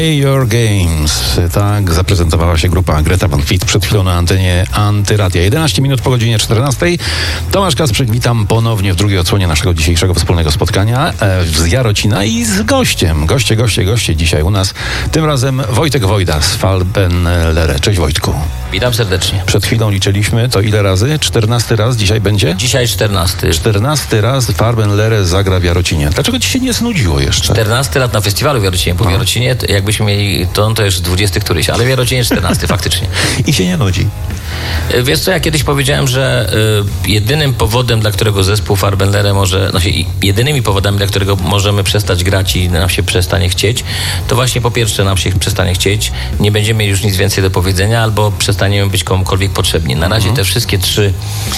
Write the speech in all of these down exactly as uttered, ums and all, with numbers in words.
Your Games. Tak zaprezentowała się grupa Greta Van Fleet przed chwilą na antenie Antyradia. jedenaście minut po godzinie czternastej. Tomasz Kasprzyk, witam ponownie w drugiej odsłonie naszego dzisiejszego wspólnego spotkania e, z Jarocina i z gościem. Goście, goście, goście dzisiaj u nas. Tym razem Wojtek Wojda z Farbenlehre. Cześć Wojtku. Witam serdecznie. Przed chwilą liczyliśmy, to ile razy? czternasty raz dzisiaj będzie? Dzisiaj czternasty. czternasty raz Farbenlehre zagra w Jarocinie. Dlaczego ci się nie znudziło jeszcze? czternasty lat na festiwalu w Jarocinie. Po no. Jarocinie, jakbyśmy mieli to, to już dwudziesty któryś, ale w Jarocinie czternasty faktycznie. I się nie nudzi. Wiesz co, ja kiedyś powiedziałem, że y, jedynym powodem, dla którego zespół Farbenlehre może, no się, jedynymi powodami, dla którego możemy przestać grać i nam się przestanie chcieć, to właśnie po pierwsze nam się przestanie chcieć, nie będziemy mieli już nic więcej do powiedzenia, albo przestaniemy być komukolwiek potrzebni. Na razie te wszystkie trzy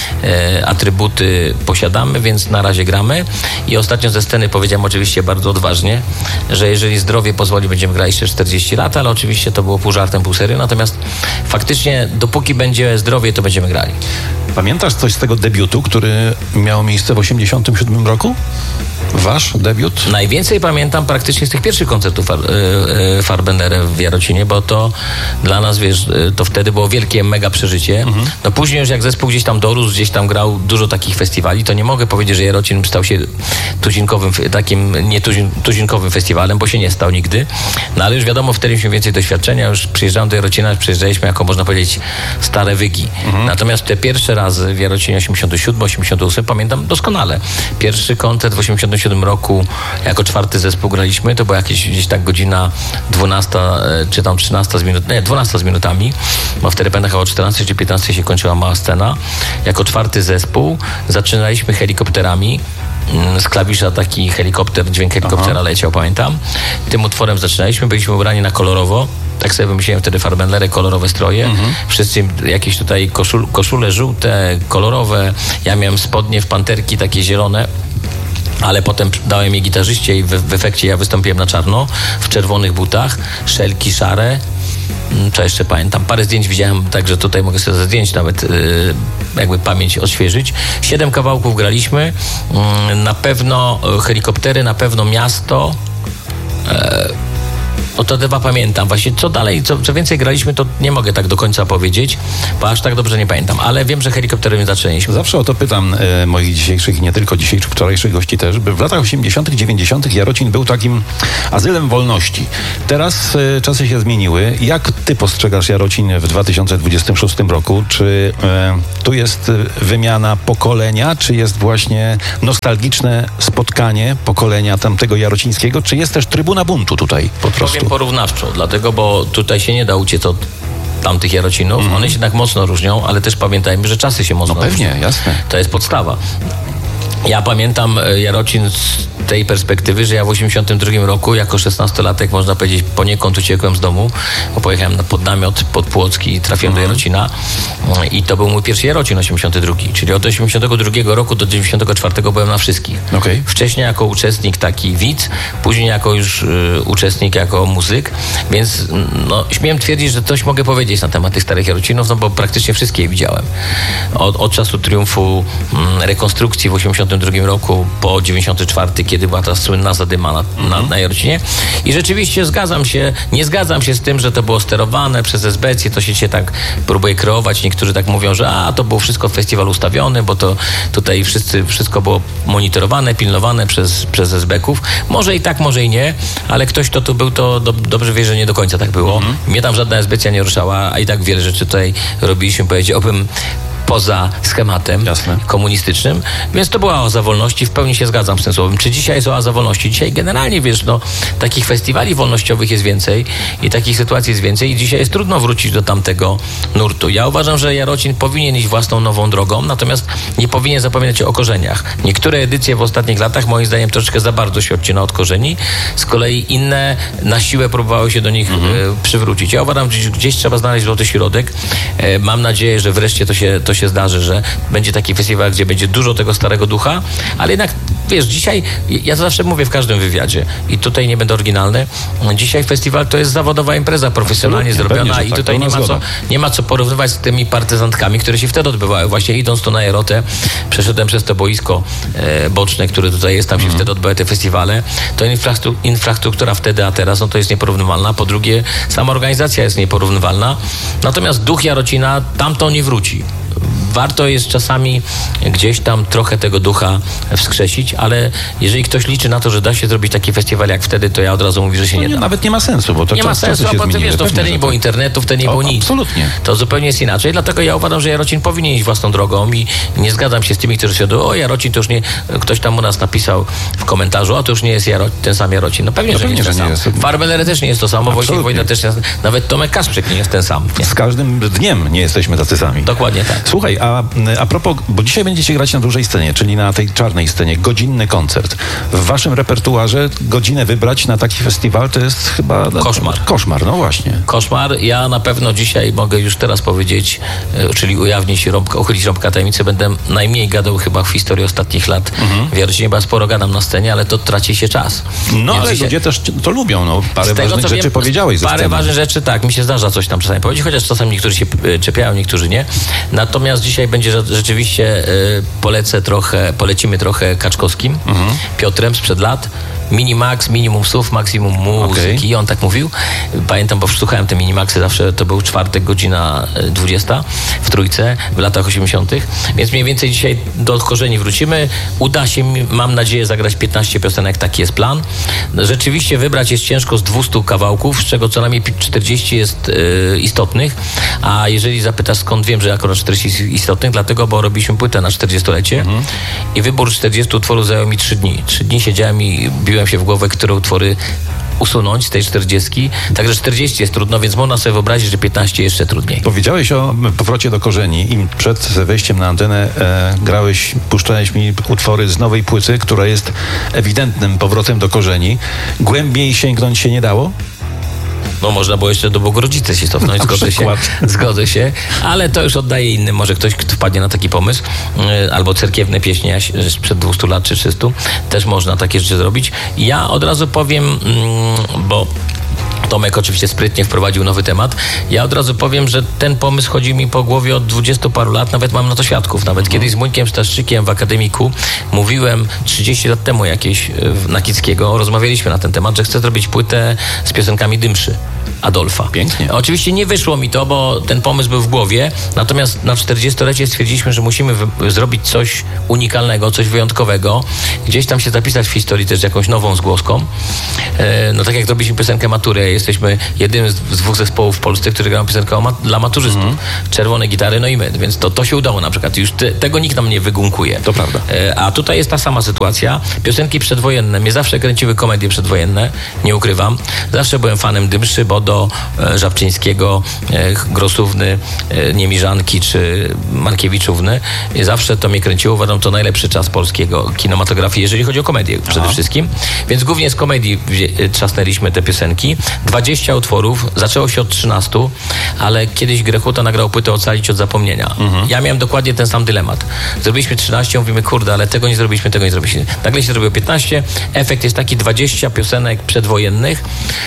e, atrybuty posiadamy, więc na razie gramy. I ostatnio ze sceny powiedziałem oczywiście bardzo odważnie, że jeżeli zdrowie pozwoli, będziemy grali jeszcze czterdzieści lat, ale oczywiście to było pół żartem, pół serio. Natomiast faktycznie dopóki będzie zdrowie, to będziemy grali. Pamiętasz coś z tego debiutu, który miał miejsce w osiemdziesiątym siódmym roku? Wasz debiut? Najwięcej pamiętam praktycznie z tych pierwszych koncertów Far, e, Farbenlehre w Jarocinie, bo to dla nas, wiesz, to wtedy było wielkie, mega przeżycie. Mhm. No później już jak zespół gdzieś tam dorósł, gdzieś tam grał dużo takich festiwali, to nie mogę powiedzieć, że Jarocin stał się tuzinkowym, takim nie tuzin, tuzinkowym festiwalem, bo się nie stał nigdy. No ale już wiadomo, wtedy mieliśmy więcej doświadczenia, już przyjeżdżałem do Jarocina, przyjeżdżaliśmy jako, można powiedzieć, stare wygi. Mhm. Natomiast te pierwsze razy w Jarocinie osiemdziesiątym siódmym, osiemdziesiątym ósmym pamiętam doskonale. Pierwszy koncert w osiemdziesiątym siódmym roku jako czwarty zespół graliśmy, to była jakieś gdzieś tak godzina dwunasta, czy tam trzynasta z minut, nie, dwunasta z minutami, bo wtedy pamiętam o czternastej czy piętnastej się kończyła mała scena. Jako czwarty zespół zaczynaliśmy helikopterami. Z klawisza taki helikopter, dźwięk helikoptera Aha. leciał, pamiętam. Tym utworem zaczynaliśmy, byliśmy ubrani na kolorowo. Tak sobie wymyśliłem wtedy Farbenlehre, kolorowe stroje. Mhm. Wszyscy jakieś tutaj koszul, koszule żółte, kolorowe. Ja miałem spodnie w panterki takie zielone. Ale potem dałem je gitarzyście i w, w efekcie ja wystąpiłem na czarno, w czerwonych butach, szelki szare. Co jeszcze pamiętam? Parę zdjęć widziałem, także tutaj mogę sobie ze zdjęć nawet yy, jakby pamięć odświeżyć. Siedem kawałków graliśmy. Yy, na pewno helikoptery, na pewno miasto. Yy, No to chyba pamiętam. Właśnie co dalej, co, co więcej graliśmy, to nie mogę tak do końca powiedzieć, bo aż tak dobrze nie pamiętam. Ale wiem, że helikopterem zaczęliśmy. Zawsze o to pytam e, moich dzisiejszych i nie tylko dzisiejszych, wczorajszych gości też, by w latach osiemdziesiątych, dziewięćdziesiątych Jarocin był takim azylem wolności. Teraz e, czasy się zmieniły. Jak ty postrzegasz Jarocin w dwa tysiące dwudziestym szóstym roku? Czy e, tu jest wymiana pokolenia, czy jest właśnie nostalgiczne spotkanie pokolenia tamtego jarocińskiego, czy jest też trybuna buntu tutaj po prostu? Powiem porównawczo, dlatego, bo tutaj się nie da uciec od tamtych Jarocinów. Mm. One się jednak mocno różnią, ale też pamiętajmy, że czasy się mocno no pewnie, różnią. Jasne. To jest podstawa. Ja pamiętam Jarocin z tej perspektywy, że ja w osiemdziesiątym drugim roku jako szesnastolatek, można powiedzieć, poniekąd uciekłem z domu, bo pojechałem na pod namiot pod Płocki i trafiłem mm. do Jarocina i to był mój pierwszy Jarocin osiemdziesiąty drugi, czyli od osiemdziesiątego drugiego roku do dziewięćdziesiątego czwartego byłem na wszystkich. Okay. Wcześniej jako uczestnik taki widz, później jako już y, uczestnik, jako muzyk, więc no, śmiem twierdzić, że coś mogę powiedzieć na temat tych starych Jarocinów, no bo praktycznie wszystkie je widziałem. Od, od czasu triumfu mm, rekonstrukcji w osiemdziesiątym drugim roku po dziewięćdziesiąty czwarty, kiedy była ta słynna zadyma na, mm-hmm. na, na Jarocinie. I rzeczywiście zgadzam się, nie zgadzam się z tym, że to było sterowane przez esbecję, to się, się tak próbuje kreować. Niektórzy tak mówią, że a, to było wszystko festiwal ustawiony, bo to tutaj wszyscy, wszystko było monitorowane, pilnowane przez, przez esbeków. Może i tak, może i nie, ale ktoś, kto tu był, to do, dobrze wie, że nie do końca tak było. Mm-hmm. Mnie tam żadna esbecja nie ruszała, a i tak wiele rzeczy tutaj robiliśmy, powiedziałbym, poza schematem Jasne. komunistycznym, więc to była oaza wolności, w pełni się zgadzam z tym słowem. Czy dzisiaj jest oaza wolności? Dzisiaj generalnie, wiesz, no, takich festiwali wolnościowych jest więcej i takich sytuacji jest więcej i dzisiaj jest trudno wrócić do tamtego nurtu. Ja uważam, że Jarocin powinien iść własną nową drogą, natomiast nie powinien zapominać o korzeniach. Niektóre edycje w ostatnich latach, moim zdaniem, troszeczkę za bardzo się odcina od korzeni, z kolei inne na siłę próbowały się do nich mhm. e, przywrócić. Ja uważam, że gdzieś trzeba znaleźć złoty środek. E, mam nadzieję, że wreszcie to się, to się zdarzy, że będzie taki festiwal, gdzie będzie dużo tego starego ducha, ale jednak wiesz, dzisiaj, ja to zawsze mówię w każdym wywiadzie i tutaj nie będę oryginalny, dzisiaj festiwal to jest zawodowa impreza, profesjonalnie Absolutnie, zrobiona pewnie, i tak, tutaj nie ma, co, nie ma co porównywać z tymi partyzantkami, które się wtedy odbywały. Właśnie idąc tu na Erotę, przeszedłem przez to boisko e, boczne, które tutaj jest, tam się mm. wtedy odbywały te festiwale. To infrastruktura, infrastruktura wtedy, a teraz, no to jest nieporównywalna. Po drugie, sama organizacja jest nieporównywalna. Natomiast duch Jarocina tamto nie wróci. Warto jest czasami gdzieś tam trochę tego ducha wskrzesić, ale jeżeli ktoś liczy na to, że da się zrobić taki festiwal jak wtedy, to ja od razu mówię, że się no nie, nie da. Nawet nie ma sensu, bo to nie czas, ma sensu, czasy się bo ty wiesz, to wtedy nie było tak. internetu, wtedy nie o, było nic. Absolutnie. To zupełnie jest inaczej, dlatego ja uważam, że Jarocin powinien iść własną drogą i nie zgadzam się z tymi, którzy się o Jarocin to już nie, ktoś tam u nas napisał w komentarzu, a to już nie jest Jaro, ten sam Jarocin. No pewnie, no że pewnie, nie, że nie jest. jest. Farbenere też nie jest to samo, Wojciech Wojda też nie jest, nawet Tomek Kasprzyk nie jest ten sam. Nie? Z każdym dniem nie jesteśmy tacy sami. Dokładnie tak. Słuchaj, a, a propos, bo dzisiaj będziecie grać na dużej scenie, czyli na tej czarnej scenie, godzinny koncert. W waszym repertuarze godzinę wybrać na taki festiwal to jest chyba... Koszmar. Koszmar, no właśnie. Koszmar. Ja na pewno dzisiaj mogę już teraz powiedzieć, e, czyli ujawnić rąbka, uchylić rąbka tajemnicy, będę najmniej gadał chyba w historii ostatnich lat. Mhm. W Jarocinie chyba sporo gadam na scenie, ale to traci się czas. No Więc ale dzisiaj... ludzie też to lubią, no. Parę Z tego, ważnych rzeczy wiem, powiedziałeś ze Parę sceny. ważnych rzeczy, tak. Mi się zdarza coś tam czasami powiedzieć, chociaż czasem niektórzy się czepiają, niektórzy nie. Natomiast dzisiaj będzie rzeczywiście, e, polecę trochę, polecimy trochę Kaczkowskim, mhm. Piotrem sprzed lat. Minimax, minimum słów, maksimum muzyki. Okay. I on tak mówił. Pamiętam, bo słuchałem te minimaxy zawsze, to był czwartek, godzina dwudziesta w Trójce w latach osiemdziesiątych. Więc mniej więcej dzisiaj do korzeni wrócimy. Uda się, mam nadzieję, zagrać piętnaście piosenek, taki jest plan. Rzeczywiście wybrać jest ciężko z dwustu kawałków, z czego co najmniej czterdzieści jest y, istotnych. A jeżeli zapytasz, skąd wiem, że akurat czterdzieści istotnych, dlatego, bo robiliśmy płytę na czterdziestolecie mhm. i wybór czterdziestu utworów zajął mi trzy dni. Trzy dni siedziałem i biłem się w głowę, które utwory usunąć z tej czterdziestki. Także czterdzieści jest trudno, więc można sobie wyobrazić, że piętnaście jeszcze trudniej. Powiedziałeś o powrocie do korzeni i przed wejściem na antenę e, grałeś, puszczałeś mi utwory z nowej płyty, która jest ewidentnym powrotem do korzeni. Głębiej sięgnąć się nie dało? No można było jeszcze do Bogrodzicy się cofnąć, zgodzę się, zgodzę się, ale to już oddaję innym. Może ktoś wpadnie na taki pomysł, albo cerkiewne pieśni sprzed dwustu lat czy trzystu, też można takie rzeczy zrobić. Ja od razu powiem, bo Tomek oczywiście sprytnie wprowadził nowy temat. Ja od razu powiem, że ten pomysł chodzi mi po głowie od dwudziestu paru lat, nawet mam na to świadków. Nawet kiedyś z Muńkiem Staszczykiem w Akademiku mówiłem trzydzieści lat temu jakieś na Kickiego, rozmawialiśmy na ten temat, że chcę zrobić płytę z piosenkami Dymszy Adolfa. Pięknie. Oczywiście nie wyszło mi to, bo ten pomysł był w głowie, natomiast na czterdziestolecie stwierdziliśmy, że musimy wy- zrobić coś unikalnego, coś wyjątkowego. Gdzieś tam się zapisać w historii też jakąś nową zgłoską. E, no tak jak zrobiliśmy piosenkę Matury, jesteśmy jednym z, z dwóch zespołów w Polsce, który grają piosenkę ma- dla maturzystów. Mm. Czerwone gitary, no i my, więc to, to się udało na przykład. Już te, tego nikt nam nie wygunkuje. To prawda. E, a tutaj jest ta sama sytuacja. Piosenki przedwojenne. Mnie zawsze kręciły komedie przedwojenne, nie ukrywam. Zawsze byłem fanem Dymszy, Bodo, e, Żabczyńskiego, e, Grosówny, e, Niemiżanki czy Markiewiczówny. I zawsze to mnie kręciło. Uważam, to najlepszy czas polskiego kinematografii, jeżeli chodzi o komedię przede Aha. wszystkim. Więc głównie z komedii wzię- trzasnęliśmy te piosenki. dwadzieścia utworów, zaczęło się od trzynastu, ale kiedyś Grechuta nagrał płytę Ocalić od zapomnienia. Mhm. Ja miałem dokładnie ten sam dylemat. Zrobiliśmy trzynaście, mówimy, kurde, ale tego nie zrobiliśmy, tego nie zrobiliśmy. Nagle się zrobiło piętnaście, efekt jest taki dwadzieścia piosenek przedwojennych.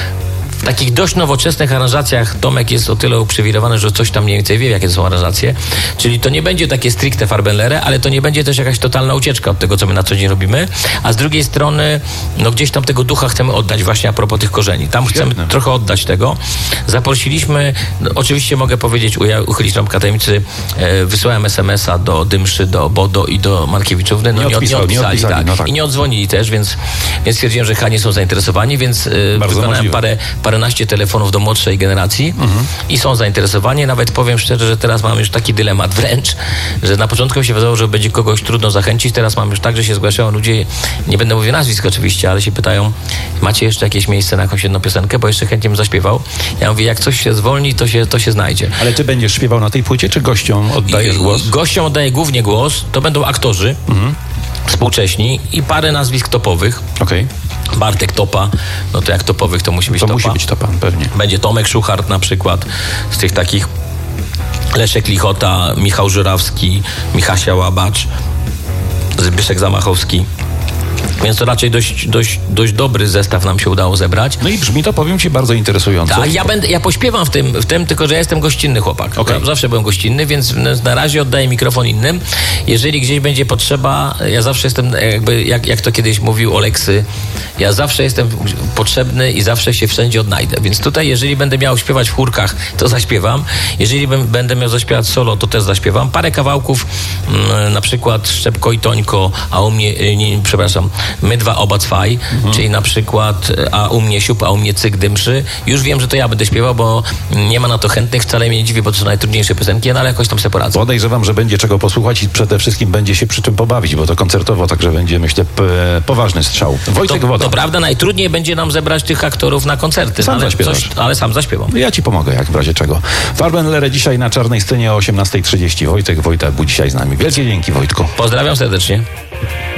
W takich dość nowoczesnych aranżacjach Tomek jest o tyle uprzywilejowany, że coś tam mniej więcej wie, jakie to są aranżacje. Czyli to nie będzie takie stricte Farbenlere, ale to nie będzie też jakaś totalna ucieczka od tego, co my na co dzień robimy. A z drugiej strony, no gdzieś tam tego ducha chcemy oddać właśnie a propos tych korzeni. Tam chcemy Świetne. trochę oddać tego. Zaprosiliśmy, no, oczywiście mogę powiedzieć, uja, uchylić rąbka tajemnicy, e, wysłałem es em es a do Dymszy, do Bodo i do Markiewiczówny. No nie, nie, odpisali, nie odpisali, tak. No tak. I nie odzwonili też, więc, więc stwierdziłem, że chyba nie są zainteresowani, więc e, wykonałem możliwe. parę paręnaście telefonów do młodszej generacji mhm. i są zainteresowani. Nawet powiem szczerze, że teraz mam już taki dylemat wręcz, że na początku mi się wydawało, że będzie kogoś trudno zachęcić. Teraz mam już tak, że się zgłaszają ludzie, nie będę mówił nazwisk oczywiście, ale się pytają, macie jeszcze jakieś miejsce na jakąś jedną piosenkę, bo jeszcze chętnie bym zaśpiewał. Ja mówię, jak coś się zwolni, to się, to się znajdzie. Ale ty będziesz śpiewał na tej płycie, czy gościom oddajesz głos? Gościom oddaję głównie głos. To będą aktorzy mhm. współcześni i parę nazwisk topowych. Okej. Okay. Bartek Topa, no to jak topowych to musi być to Topa. musi być Topa, pewnie. Będzie Tomek Szuchart na przykład, z tych takich Leszek Lichota, Michał Żurawski, Michasia Łabacz, Zbyszek Zamachowski. Więc to raczej dość, dość, dość dobry zestaw nam się udało zebrać. No i brzmi to, powiem ci, bardzo interesująco. Tak, ja będę, ja pośpiewam w tym, w tym, tylko że ja jestem gościnny chłopak. Okay. Ja zawsze byłem gościnny, więc na razie oddaję mikrofon innym. Jeżeli gdzieś będzie potrzeba, ja zawsze jestem, jakby, jak, jak to kiedyś mówił Oleksy, ja zawsze jestem potrzebny i zawsze się wszędzie odnajdę. Więc tutaj, jeżeli będę miał śpiewać w chórkach, to zaśpiewam. Jeżeli będę miał zaśpiewać solo, to też zaśpiewam. Parę kawałków, m, na przykład Szczepko i Tońko, a u mnie, nie, przepraszam, My dwa oba cwaj, mhm. czyli na przykład a u mnie siup, a u mnie cyk dymszy. Już wiem, że to ja będę śpiewał, bo nie ma na to chętnych, wcale mnie nie dziwi, bo to są najtrudniejsze piosenki, no ale jakoś tam sobie poradzę. Podejrzewam, że będzie czego posłuchać i przede wszystkim będzie się przy czym pobawić, bo to koncertowo, także będzie, myślę, p- poważny strzał. Wojtek to, Woda. To prawda, najtrudniej będzie nam zebrać tych aktorów na koncerty. Sam ale, zaśpiewasz. coś, ale sam zaśpiewam. Ja ci pomogę, jak w razie czego. Farbenlere dzisiaj na czarnej scenie o osiemnasta trzydzieści. Wojtek Wojta był dzisiaj z nami. Wielkie dzięki, Wojtku. Pozdrawiam serdecznie.